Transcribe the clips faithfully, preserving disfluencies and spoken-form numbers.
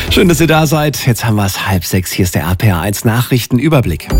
Schön, dass ihr da seid. Jetzt haben wir es halb sechs. Hier ist der R P R eins Nachrichtenüberblick.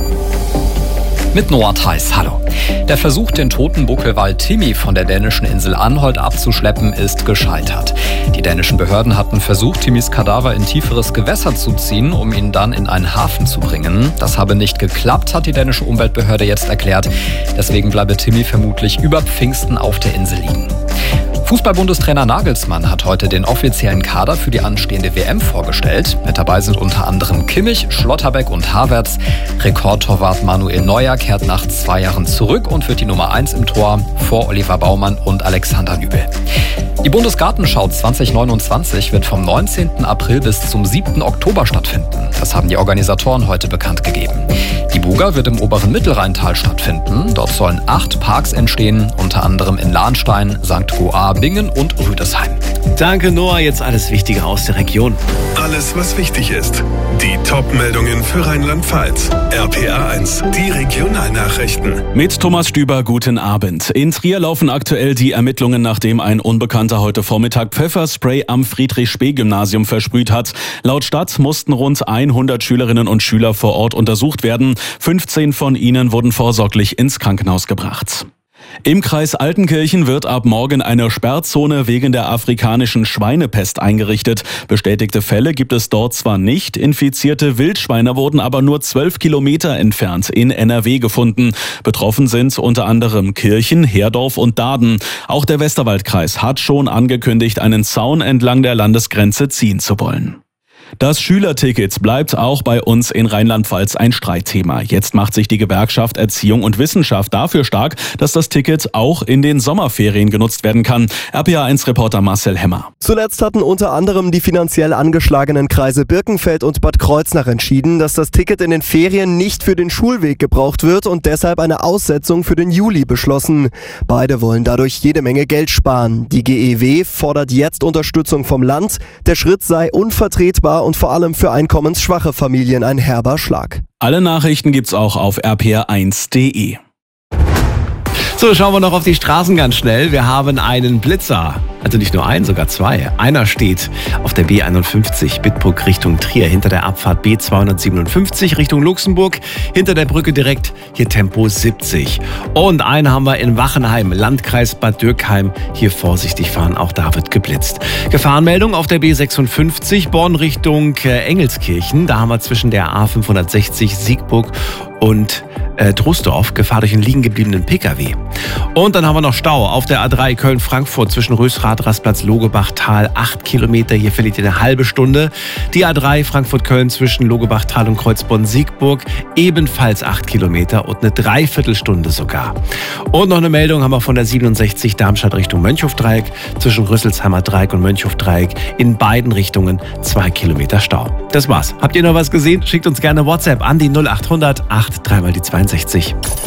Mit Noah Theis, hallo. Der Versuch, den toten Buckelwal Timmy von der dänischen Insel Anholt abzuschleppen, ist gescheitert. Die dänischen Behörden hatten versucht, Timmys Kadaver in tieferes Gewässer zu ziehen, um ihn dann in einen Hafen zu bringen. Das habe nicht geklappt, hat die dänische Umweltbehörde jetzt erklärt. Deswegen bleibe Timmy vermutlich über Pfingsten auf der Insel liegen. Fußball-Bundestrainer Nagelsmann hat heute den offiziellen Kader für die anstehende W M vorgestellt. Mit dabei sind unter anderem Kimmich, Schlotterbeck und Havertz. Rekordtorwart Manuel Neuer kehrt nach zwei Jahren zurück und wird die Nummer eins im Tor vor Oliver Baumann und Alexander Nübel. Die Bundesgartenschau zwanzig neunundzwanzig wird vom neunzehnten April bis zum siebten Oktober stattfinden. Das haben die Organisatoren heute bekannt gegeben. Die Buga wird im oberen Mittelrheintal stattfinden. Dort sollen acht Parks entstehen, unter anderem in Lahnstein, Sankt Goar, Bingen und Rüdesheim. Danke, Noah. Jetzt alles Wichtige aus der Region. Alles, was wichtig ist. Die Top-Meldungen für Rheinland-Pfalz. R P R eins, die Regionalnachrichten. Mit Thomas Stüber, guten Abend. In Trier laufen aktuell die Ermittlungen, nachdem ein Unbekannter heute Vormittag Pfefferspray am Friedrich-Spee-Gymnasium versprüht hat. Laut Stadt mussten rund hundert Schülerinnen und Schüler vor Ort untersucht werden. fünfzehn von ihnen wurden vorsorglich ins Krankenhaus gebracht. Im Kreis Altenkirchen wird ab morgen eine Sperrzone wegen der afrikanischen Schweinepest eingerichtet. Bestätigte Fälle gibt es dort zwar nicht, infizierte Wildschweine wurden aber nur zwölf Kilometer entfernt in N R W gefunden. Betroffen sind unter anderem Kirchen, Herdorf und Dahden. Auch der Westerwaldkreis hat schon angekündigt, einen Zaun entlang der Landesgrenze ziehen zu wollen. Das Schülerticket bleibt auch bei uns in Rheinland-Pfalz ein Streitthema. Jetzt macht sich die Gewerkschaft Erziehung und Wissenschaft dafür stark, dass das Ticket auch in den Sommerferien genutzt werden kann. R P R eins Reporter Marcel Hemmer. Zuletzt hatten unter anderem die finanziell angeschlagenen Kreise Birkenfeld und Bad Kreuznach entschieden, dass das Ticket in den Ferien nicht für den Schulweg gebraucht wird und deshalb eine Aussetzung für den Juli beschlossen. Beide wollen dadurch jede Menge Geld sparen. Die G E W fordert jetzt Unterstützung vom Land. Der Schritt sei unvertretbar und vor allem für einkommensschwache Familien ein herber Schlag. Alle Nachrichten gibt's auch auf r p r eins punkt d e. So, schauen wir noch auf die Straßen ganz schnell. Wir haben einen Blitzer. Also nicht nur einen, sogar zwei. Einer steht auf der B einundfünfzig Bitburg Richtung Trier hinter der Abfahrt B zweihundertsiebenundfünfzig Richtung Luxemburg. Hinter der Brücke direkt hier Tempo siebzig. Und einen haben wir in Wachenheim, Landkreis Bad Dürkheim. Hier vorsichtig fahren, auch da wird geblitzt. Gefahrenmeldung auf der B sechsundfünfzig Born Richtung Engelskirchen. Da haben wir zwischen der A fünfhundertsechzig Siegburg und äh, Troisdorf Gefahr durch einen liegen gebliebenen Pkw. Und dann haben wir noch Stau auf der A drei Köln-Frankfurt zwischen Rösrath, Rastplatz, Logebachtal. Acht Kilometer, hier verliert ihr eine halbe Stunde. Die A drei Frankfurt-Köln zwischen Logebachtal und Kreuzborn-Siegburg. Ebenfalls acht Kilometer und eine Dreiviertelstunde sogar. Und noch eine Meldung haben wir von der siebenundsechzig Darmstadt Richtung Mönchhofdreieck. Zwischen Rüsselsheimer Dreieck und Mönchhofdreieck. In beiden Richtungen zwei Kilometer Stau. Das war's. Habt ihr noch was gesehen? Schickt uns gerne WhatsApp an die null acht hundert acht drei mal die zweiundsechzig.